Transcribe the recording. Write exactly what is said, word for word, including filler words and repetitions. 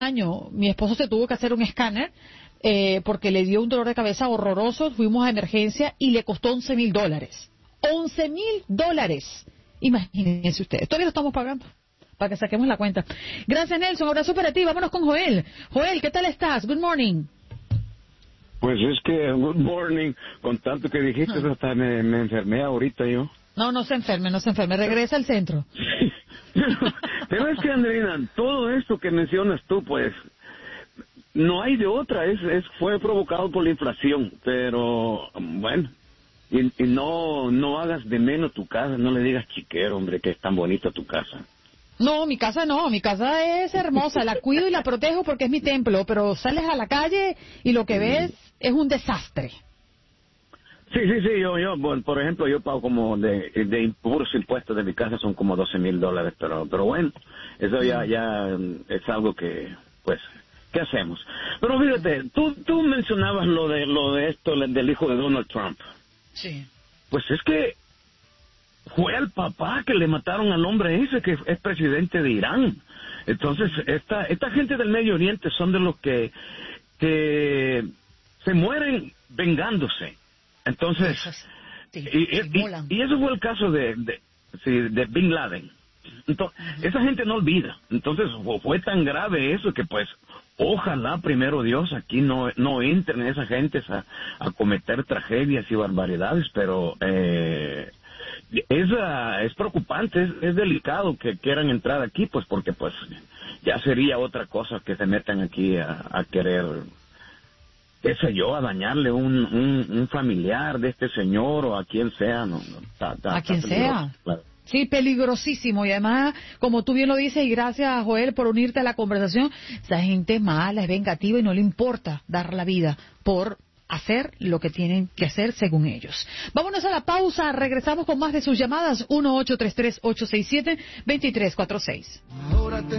año mi esposo se tuvo que hacer un escáner eh, porque le dio un dolor de cabeza horroroso, fuimos a emergencia y le costó once mil dólares. once mil dólares. Imagínense ustedes, todavía lo estamos pagando, para que saquemos la cuenta. Gracias, Nelson, abrazo para ti, vámonos con Joel. Joel, ¿qué tal estás? Good morning. Pues es que, good morning, con tanto que dijiste, Ah. hasta me, me enfermé ahorita yo. No, no se enferme, no se enferme, regresa al centro. Pero es que, Andreina, todo esto que mencionas tú, pues, no hay de otra, es, es fue provocado por la inflación, pero, bueno, y, y no no hagas de menos tu casa, no le digas chiquero, hombre, que es tan bonita tu casa. No, mi casa no, mi casa es hermosa, la cuido y la protejo porque es mi templo, pero sales a la calle y lo que ves es un desastre. Sí, sí, sí, yo, yo, bueno, por ejemplo, yo pago como de, de puros impuestos de mi casa son como doce mil dólares, pero, pero bueno, eso ya, ya es algo que, pues, ¿qué hacemos? Pero fíjate, tú, tú mencionabas lo de, lo de esto, del hijo de Donald Trump. Sí. Pues es que fue al papá que le mataron al hombre ese que es presidente de Irán. Entonces, esta, esta gente del Medio Oriente son de los que, que se mueren vengándose. Entonces, sí, y, y, y, y eso fue el caso de, de, sí, de Bin Laden. Entonces, uh-huh. Esa gente no olvida. Entonces, fue tan grave eso que pues, ojalá primero Dios aquí no no entren esas gentes a, a cometer tragedias y barbaridades, pero eh, es, uh, es preocupante, es, es delicado que quieran entrar aquí, pues porque pues ya sería otra cosa que se metan aquí a, a querer, qué sé yo, a dañarle un, un, un familiar de este señor o a quien sea, no, no ta, ta, a quien sea. Claro. Sí, peligrosísimo. Y además, como tú bien lo dices, y gracias, Joel, por unirte a la conversación, esa gente es mala, es vengativa y no le importa dar la vida por hacer lo que tienen que hacer según ellos. Vámonos a la pausa, regresamos con más de sus llamadas, uno ocho tres tres, ocho seis siete, dos tres cuatro seis. Ahora